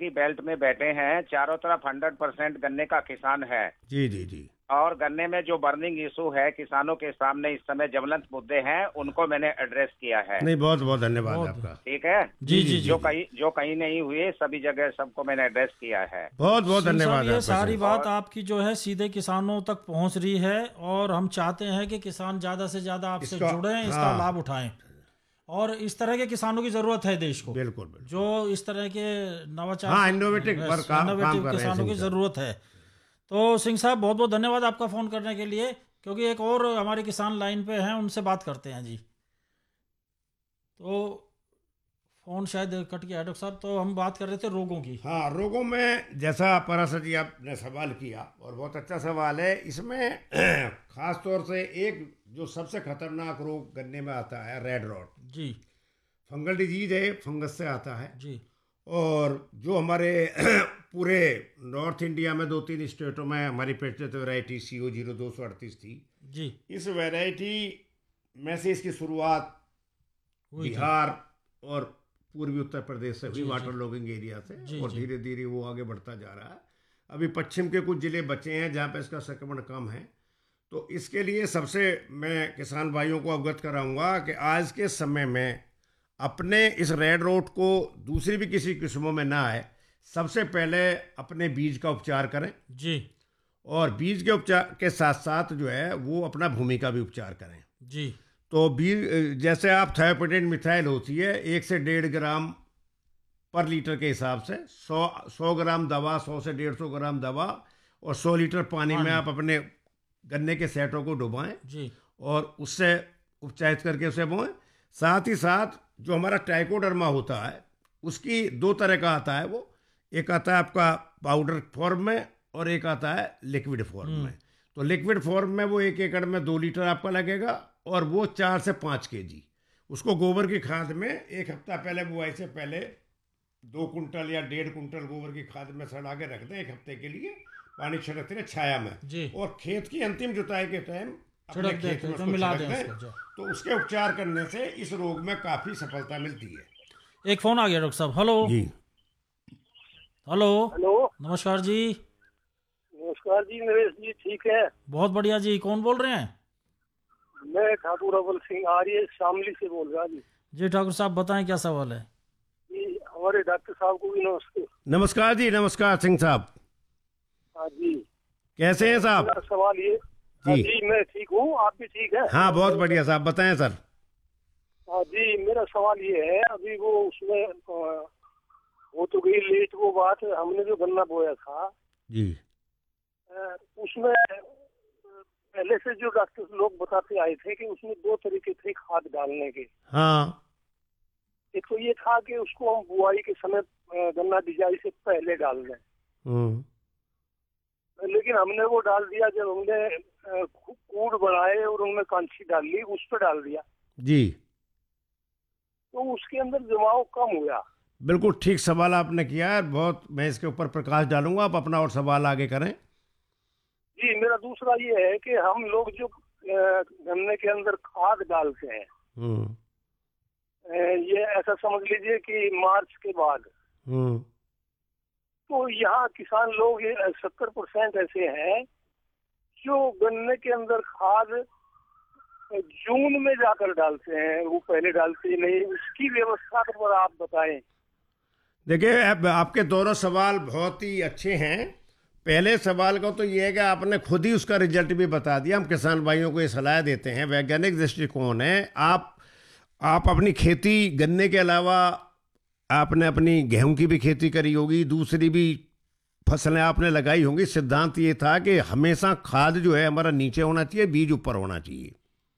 की बेल्ट में बैठे हैं, चारों तरफ 100% गन्ने का किसान है। जी जी जी। और गन्ने में जो बर्निंग इशू है किसानों के सामने इस समय ज्वलंत मुद्दे हैं, उनको मैंने एड्रेस किया है। नहीं, बहुत बहुत धन्यवाद आपका। ठीक है जी जी जी। जो कहीं नहीं हुए सभी जगह सबको मैंने एड्रेस किया है। बहुत बहुत धन्यवाद। ये सारी बात आपकी जो है सीधे किसानों तक पहुंच रही है और हम चाहते हैं कि किसान ज्यादा से ज्यादा आपसे जुड़ें, इसका लाभ उठाएं। और इस तरह के किसानों की जरूरत है देश को, बिल्कुल बिल्कुल, जो इस तरह के नवाचार इनोवेटिव किसानों की जरूरत है। तो सिंह साहब बहुत बहुत धन्यवाद आपका फ़ोन करने के लिए, क्योंकि एक और हमारे किसान लाइन पे हैं, उनसे बात करते हैं जी। तो फ़ोन शायद कट गया डॉक्टर साहब। तो हम बात कर रहे थे रोगों की। हाँ, रोगों में जैसा पराशर जी आपने सवाल किया और बहुत अच्छा सवाल है। इसमें खास तौर से एक जो सबसे खतरनाक रोग गन्ने में आता है, रेड रॉट जी। फंगल डिजीज है, फंगस से आता है जी। और जो हमारे पूरे नॉर्थ इंडिया में 2-3 स्टेटों में हमारी प्रचलित वैरायटी CO0238 थी जी। इस वैरायटी में से इसकी शुरुआत बिहार और पूर्वी उत्तर प्रदेश से हुई, वाटर लॉगिंग एरिया से, और धीरे धीरे वो आगे बढ़ता जा रहा है। अभी पश्चिम के कुछ जिले बचे हैं जहाँ पे इसका संक्रमण कम है। तो इसके लिए सबसे मैं किसान भाइयों को अवगत कराऊंगा कि आज के समय में अपने इस रेड रोट को दूसरी भी किसी किस्मों में ना आए, सबसे पहले अपने बीज का उपचार करें जी। और बीज के उपचार के साथ साथ जो है वो अपना भूमि का भी उपचार करें जी। तो बीज जैसे आप थायोपेटेट मिथाइल होती है 1 से 1.5 ग्राम पर लीटर के हिसाब से 100 ग्राम दवा, 100 से 150 ग्राम दवा और 100 लीटर पानी में आप अपने गन्ने के सेटों को डुबाएं जी और उससे उपचारित करके उसे बोएं। साथ ही साथ जो हमारा ट्राइकोडर्मा होता है उसकी 2 तरह का आता है, वो एक आता है आपका पाउडर फॉर्म में और एक आता है लिक्विड फॉर्म में। तो लिक्विड फॉर्म में वो 1 एकड़ में 2 लीटर आपका लगेगा और वो 4 से 5 केजी उसको गोबर की खाद में 1 हफ्ता पहले बुआई से पहले 2 कुंटल या 1.5 कुंटल गोबर की खाद में सड़ा के रख दें 1 हफ्ते के लिए, पानी छिड़कते रहे छाया में जी। और खेत की अंतिम जुताई के टाइम अपने खेत में उसको मिला दें। तो उसके उपचार करने से इस रोग में काफी सफलता मिलती है। एक फोन आ गया डॉक्टर साहब। हेलो जी। हेलो हेलो, नमस्कार जी। नमस्कार जी, नरेश जी ठीक है? बहुत बढ़िया जी। कौन बोल रहे हैं? मैं ठाकुर अव्वल सिंह आर्य शामली से बोल रहा जी। जी ठाकुर साहब बताएं क्या सवाल है? जी हमारे डॉक्टर साहब को भी नमस्ते। नमस्कार जी। नमस्कार सिंह साहब। हाँ जी, कैसे हैं साहब? मेरा सवाल ये जी, मैं ठीक हूँ, आप भी ठीक है? हाँ बहुत बढ़िया साहब, बताएं सर। हाँ जी, मेरा सवाल ये है, अभी वो उसमें वो तो गई लेट वो बात, हमने जो गन्ना बोया था जी उसमें पहले से जो डॉक्टर लोग बताते आए थे कि उसमें 2 तरीके थे खाद डालने के। हाँ, एक तो ये था कि उसको हम बुआई के समय गन्ना बिजाई से पहले डाल दें, लेकिन हमने वो डाल दिया जब हमने कूड़ बनाए और उनमें कांची डाल ली, उस पर डाल दिया जी। तो उसके अंदर जमाव कम हुआ। बिल्कुल ठीक सवाल आपने किया है, बहुत मैं इसके ऊपर प्रकाश डालूंगा, आप अपना और सवाल आगे करें जी। मेरा दूसरा ये है कि हम लोग जो गन्ने के अंदर खाद डालते हैं, ये ऐसा समझ लीजिए कि मार्च के बाद, तो यहाँ किसान लोग 70% ऐसे हैं जो गन्ने के अंदर खाद जून में जाकर डालते हैं, वो पहले डालते नहीं। उसकी व्यवस्था पर आप बताएं। देखिए आपके दोनों सवाल बहुत ही अच्छे हैं। पहले सवाल का तो ये है कि आपने खुद ही उसका रिजल्ट भी बता दिया। हम किसान भाइयों को ये सलाह देते हैं, वैज्ञानिक दृष्टिकोण है। आप अपनी खेती गन्ने के अलावा आपने अपनी गेहूं की भी खेती करी होगी, दूसरी भी फसलें आपने लगाई होंगी। सिद्धांत ये था कि हमेशा खाद जो है हमारा नीचे होना चाहिए, बीज ऊपर होना चाहिए।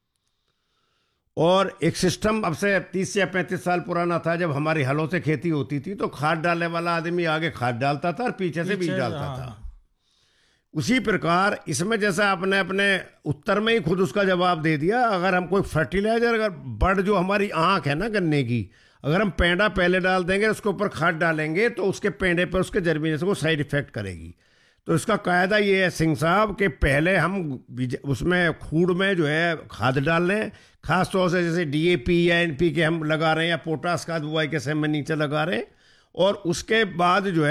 और एक सिस्टम अब से 30 या 35 साल पुराना था, जब हमारी हलों से खेती होती थी तो खाद डालने वाला आदमी आगे खाद डालता था और पीछे से बीज डालता था। उसी प्रकार इसमें जैसा आपने अपने उत्तर में ही खुद उसका जवाब दे दिया। अगर हम कोई फर्टिलाइजर, अगर बड़ जो हमारी आँख है ना गन्ने की, अगर हम पेंडा पहले डाल देंगे, उसके ऊपर खाद डालेंगे, तो उसके पेंडे पर उसके जर्मिनेशन को साइड इफेक्ट करेगी। तो इसका कायदा ये है सिंह साहब कि पहले हम उसमें खूड़ में जो है खाद डाल लें, खास तौर से जैसे DAP या NPK हम लगा रहे हैं या पोटास खाद बुआई के समय नीचे लगा रहे हैं, और उसके बाद जो है